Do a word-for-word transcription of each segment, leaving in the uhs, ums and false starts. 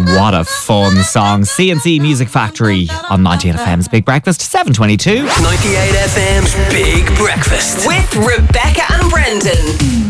What a fun song. C and C Music Factory on ninety-eight F M's Big Breakfast, seven twenty-two. ninety-eight F M's Big Breakfast with Rebecca and Brendan.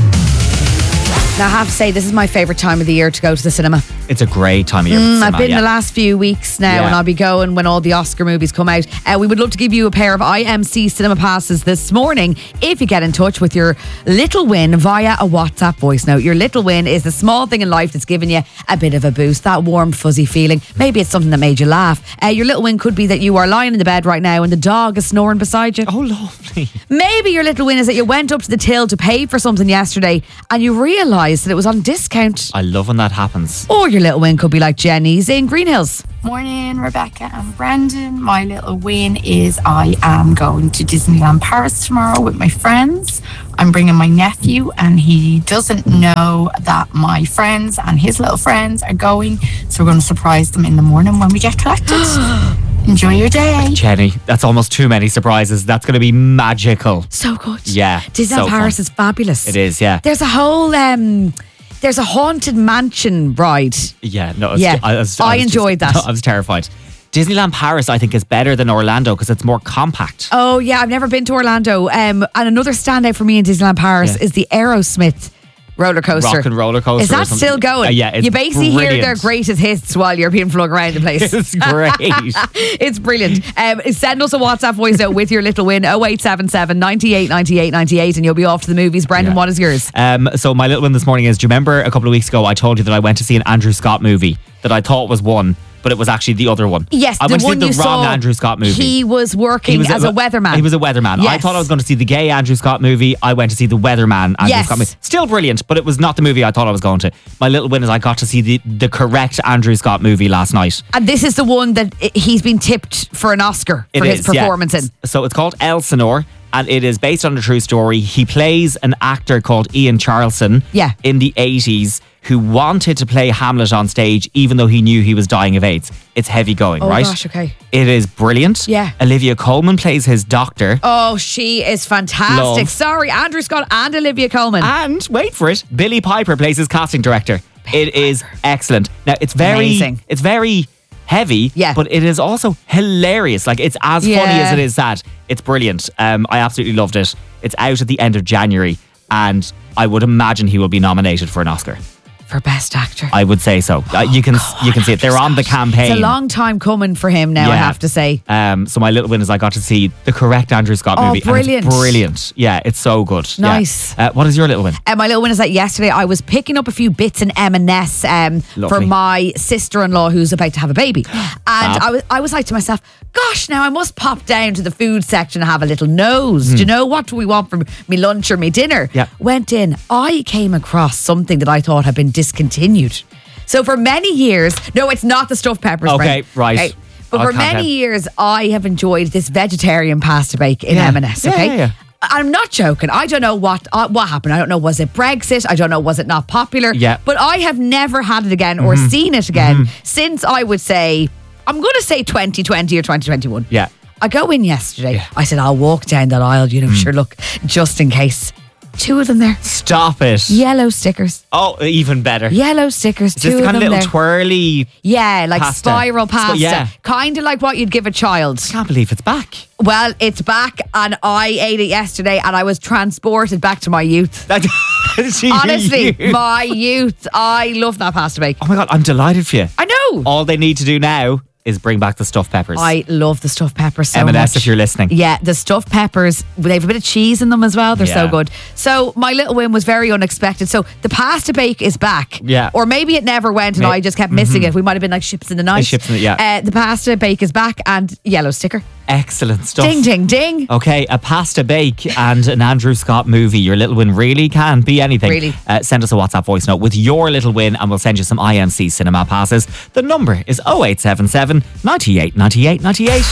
Now, I have to say, this is my favourite time of the year to go to the cinema. It's a great time of year. Mm, for I've cinema, been yeah. the last few weeks now, Yeah. and I'll be going when all the Oscar movies come out. Uh, we would love to give you a pair of I M C cinema passes this morning if you get in touch with your little win via a WhatsApp voice note. Your little win is the small thing in life that's given you a bit of a boost, that warm, fuzzy feeling. Maybe it's something that made you laugh. Uh, your little win could be that you are lying in the bed right now and the dog is snoring beside you. Oh, lovely. Maybe your little win is that you went up to the till to pay for something yesterday and you realised that it was on discount. I love when that happens. Or your little win could be like Jenny's in Green Hills. Morning, Rebecca and Brendan. My little win is I am going to Disneyland Paris tomorrow with my friends. I'm bringing my nephew and he doesn't know that my friends and his little friends are going. So we're going to surprise them in the morning when we get collected. Enjoy your day. Jenny, that's almost too many surprises. That's going to be magical. So good. Yeah. Disneyland so Paris fun. is fabulous. It is, yeah. There's a whole um there's a haunted mansion ride. Yeah, no, I was, Yeah. I, was, I was enjoyed just, that. No, I was terrified. Disneyland Paris, I think, is better than Orlando because it's more compact. Oh yeah, I've never been to Orlando. Um and another standout for me in Disneyland Paris Yeah. is the Aerosmith roller coaster. Rock and roller coaster. Is or that something. still going? Uh, yeah, it's you basically hear brilliant. their greatest hits while you're being flung around the place. It's great. It's brilliant. Um, send us a WhatsApp voice note with your little win, oh eight seven seven, ninety-eight, ninety-eight, ninety-eight, and you'll be off to the movies. Brendan, Yeah. what is yours? Um, so my little one this morning is, do you remember a couple of weeks ago I told you that I went to see an Andrew Scott movie that I thought was one, but it was actually the other one? Yes, I the went one to you see the wrong saw, Andrew Scott movie. He was working as a, weatherman. He was a weatherman. I Yes. thought I was going to see the gay Andrew Scott movie. I went to see the weatherman Andrew Yes. Scott movie. Still brilliant, but it was not the movie I thought I was going to. My little win is I got to see the, the correct Andrew Scott movie last night. And this is the one that i- he's been tipped for an Oscar It for his is, yeah. performance in. So it's called Elsinore, and it is based on a true story. He plays an actor called Ian Charleson Yeah. in the eighties who wanted to play Hamlet on stage even though he knew he was dying of AIDS. It's heavy going, Oh right? gosh, okay. It is brilliant. Yeah. Olivia Colman plays his doctor. Oh, she is fantastic. Love. Sorry, Andrew Scott and Olivia Colman. And wait for it, Billy Piper plays his casting director. It is excellent. Now it's very Amazing. it's very heavy, Yeah. but it is also hilarious. Like it's as funny Yeah. as it is sad. It's brilliant. Um, I absolutely loved it. It's out at the end of January, and I would imagine he will be nominated for an Oscar. For Best Actor. I would say so. Uh, you can you can see it. They're on the campaign. It's a long time coming for him now, I Yeah. have to say. Um, so my little win is I got to see the correct Andrew Scott Oh, movie. and brilliant. it's brilliant. Yeah, it's so good. Yeah. Nice. Uh, what is your little win? And my little win is that yesterday I was picking up a few bits in M and S um, for Lovely. my sister-in-law who's about to have a baby. And Fab. I was I was like to myself, gosh, now I must pop down to the food section and have a little nose. Do you know, what do we want for me lunch or me dinner? Hmm. Yeah. Went in. I came across something that I thought had been discontinued. So for many years, no, it's not the stuffed peppers. Okay, Brent. right. But I'll for calm many down. years, I have enjoyed this vegetarian pasta bake in Yeah. M and S. Yeah, Okay. yeah, yeah. I'm not joking. I don't know what uh, what happened. I don't know. Was it Brexit? I don't know. Was it not popular? Yeah. But I have never had it again or Mm-hmm. seen it again since, I would say, I'm going to say twenty twenty or twenty twenty-one. Yeah. I go in yesterday. Yeah. I said, I'll walk down that aisle, you know, sure, look, just in case. Two of them there. Stop it. Yellow stickers. Oh, even better. Yellow stickers. Is Two this the of kind of them little there. twirly? Yeah, like pasta? spiral Sp- pasta. yeah. Kind of like what you'd give a child. I can't believe it's back. Well, it's back and I ate it yesterday and I was transported back to my youth. That- Honestly, my youth. I love that pasta bake. Oh my God, I'm delighted for you. I know. All they need to do now is bring back the stuffed peppers. I love the stuffed peppers so M and S much. if you're listening. Yeah, the stuffed peppers, they have a bit of cheese in them as well. They're so Yeah. good. So my little win was very unexpected. So the pasta bake is back. Yeah. Or maybe it never went and May- I just kept missing it. We might have been like ships in the night. ships in the- yeah. Uh, the pasta bake is back and yellow sticker. Excellent stuff. Ding, ding, ding. Okay, a pasta bake and an Andrew Scott movie. Your little win really can be anything. Really. Uh, send us a WhatsApp voice note with your little win and we'll send you some I M C cinema passes. The number is oh eight seven seven, ninety-eight, ninety-eight, ninety-eight.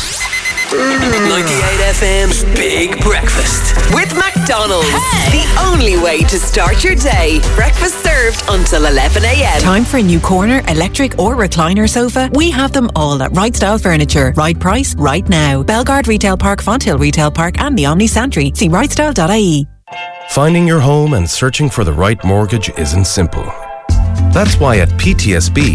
ninety-eight F M's Big Breakfast With McDonald's. The only way to start your day. Breakfast served until eleven a.m. Time for a new corner, electric or recliner sofa? We have them all at Right Style Furniture. Right price, right now. Belgard Retail Park, Fonthill Retail Park and the Omni Santry. See right style dot I E. Finding your home and searching for the right mortgage isn't simple. That's why at P T S B,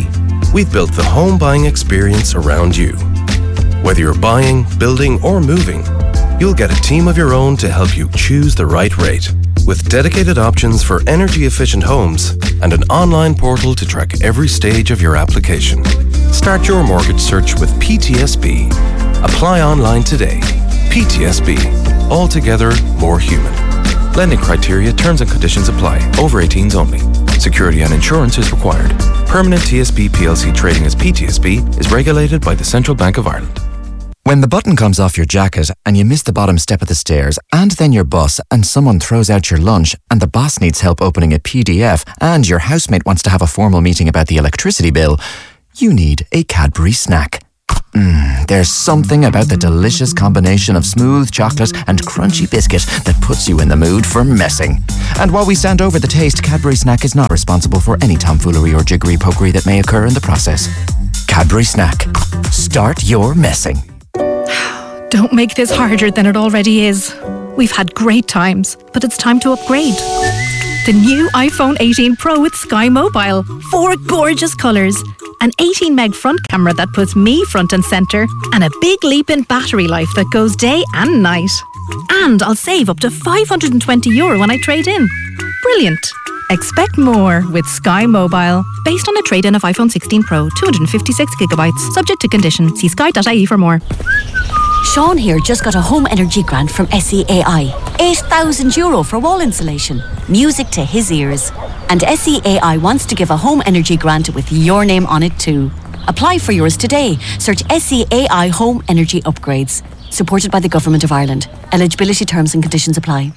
we've built the home buying experience around you. Whether you're buying, building, or moving, you'll get a team of your own to help you choose the right rate. With dedicated options for energy-efficient homes and an online portal to track every stage of your application. Start your mortgage search with P T S B. Apply online today. P T S B. Altogether more human. Lending criteria, terms and conditions apply. Over eighteens only. Security and insurance is required. Permanent T S B P L C trading as P T S B is regulated by the Central Bank of Ireland. When the button comes off your jacket and you miss the bottom step of the stairs and then your bus and someone throws out your lunch and the boss needs help opening a P D F and your housemate wants to have a formal meeting about the electricity bill, you need a Cadbury snack. Mmm, there's something about the delicious combination of smooth chocolate and crunchy biscuit that puts you in the mood for messing. And while we stand over the taste, Cadbury Snack is not responsible for any tomfoolery or jiggery-pokery that may occur in the process. Cadbury Snack. Start your messing. Don't make this harder than it already is. We've had great times, but it's time to upgrade. The new iPhone eighteen Pro with Sky Mobile. Four gorgeous colours. An eighteen meg front camera that puts me front and centre. And a big leap in battery life that goes day and night. And I'll save up to five hundred twenty euro when I trade in. Brilliant. Expect more with Sky Mobile. Based on a trade-in of iPhone sixteen Pro, two hundred fifty-six gigabytes. Subject to condition. See sky dot I E for more. Sean here just got a home energy grant from S E A I. eight thousand euro for wall insulation. Music to his ears. And S E A I wants to give a home energy grant with your name on it too. Apply for yours today. Search S E A I Home Energy Upgrades. Supported by the Government of Ireland. Eligibility terms and conditions apply.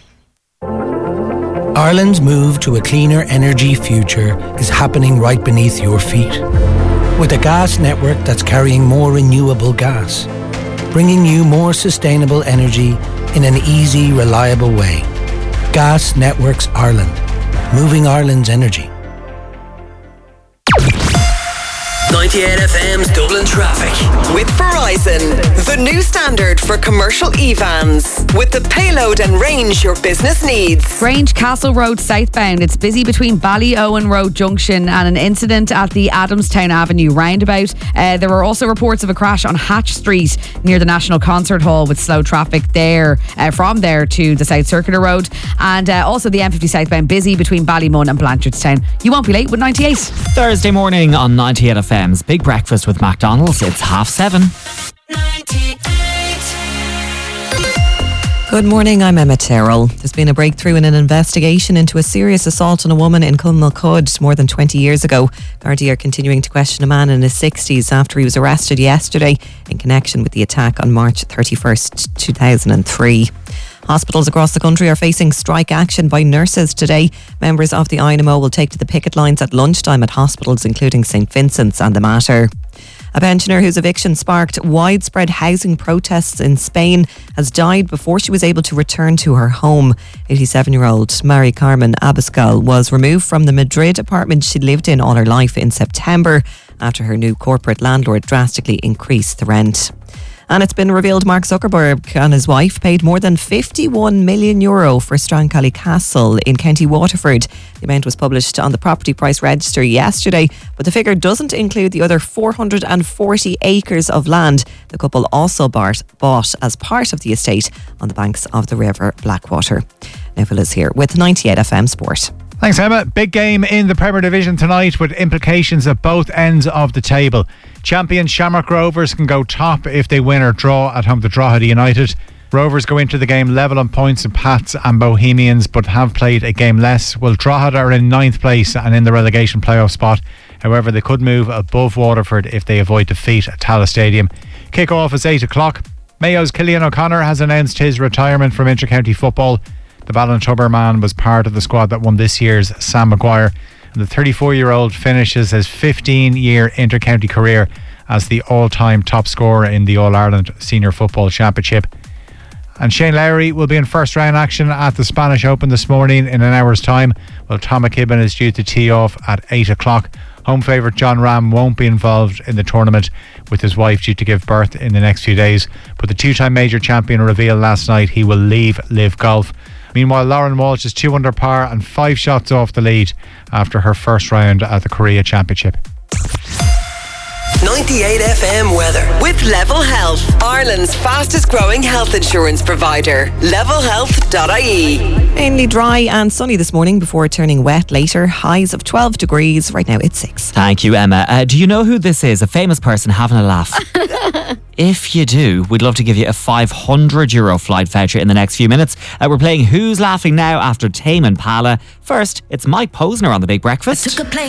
Ireland's move to a cleaner energy future is happening right beneath your feet. With a gas network that's carrying more renewable gas, bringing you more sustainable energy in an easy, reliable way. Gas Networks Ireland. Moving Ireland's energy. ninety-eight F M's Dublin Traffic. With Verizon, the new standard for commercial e-vans. With the payload and range your business needs. Grange Castle Road southbound. It's busy between Ballyowen Road Junction and an incident at the Adamstown Avenue roundabout. Uh, there were also reports of a crash on Hatch Street near the National Concert Hall with slow traffic there, uh, from there to the South Circular Road. And uh, also the M fifty southbound busy between Ballymun and Blanchardstown. You won't be late with ninety-eight. Thursday morning on ninety-eight F M's Big Breakfast with McDonald's. It's half seven. Good morning, I'm Emma Terrell. There's been a breakthrough in an investigation into a serious assault on a woman in Clonmacud more than twenty years ago. Gardaí are continuing to question a man in his sixties after he was arrested yesterday in connection with the attack on March thirty-first, two thousand three. Hospitals across the country are facing strike action by nurses today. Members of the I N M O will take to the picket lines at lunchtime at hospitals including St Vincent's and the Mater. A pensioner whose eviction sparked widespread housing protests in Spain has died before she was able to return to her home. eighty-seven-year-old Mari Carmen Abascal was removed from the Madrid apartment she lived in all her life in September after her new corporate landlord drastically increased the rent. And it's been revealed Mark Zuckerberg and his wife paid more than fifty-one million euro for Strancally Castle in County Waterford. The amount was published on the property price register yesterday, but the figure doesn't include the other four hundred forty acres of land the couple also bought, bought as part of the estate on the banks of the River Blackwater. Now Phil is here with ninety-eight F M Sport. Thanks, Emma. Big game in the Premier Division tonight with implications at both ends of the table. Champion Shamrock Rovers can go top if they win or draw at home to Drogheda United. Rovers go into the game level on points with Pats and Bohemians, but have played a game less. Well, Drogheda are in ninth place and in the relegation playoff spot. However, they could move above Waterford if they avoid defeat at Tallaght Stadium. Kick-off is eight o'clock. Mayo's Cillian O'Connor has announced his retirement from inter-county football. The Ballintubber man was part of the squad that won this year's Sam Maguire. And the thirty-four-year-old finishes his fifteen-year inter-county career as the all-time top scorer in the All-Ireland Senior Football Championship. And Shane Lowry will be in first-round action at the Spanish Open this morning in an hour's time, while Tom McKibben is due to tee off at eight o'clock. Home favourite John Ram won't be involved in the tournament, with his wife due to give birth in the next few days. But the two-time major champion revealed last night he will leave Live Golf. Meanwhile, Lauren Walsh is two under par and five shots off the lead after her first round at the Korea Championship. ninety-eight F M weather. With Level Health, Ireland's fastest growing health insurance provider. level health dot I E. Mainly dry and sunny this morning before turning wet later. Highs of twelve degrees. Right now it's six. Thank you, Emma. Uh, do you know who this is? A famous person having a laugh. If you do, we'd love to give you a five hundred euro flight voucher in the next few minutes. Uh, we're playing Who's Laughing Now after Tame Impala. First, it's Mike Posner on The Big Breakfast. Took a plane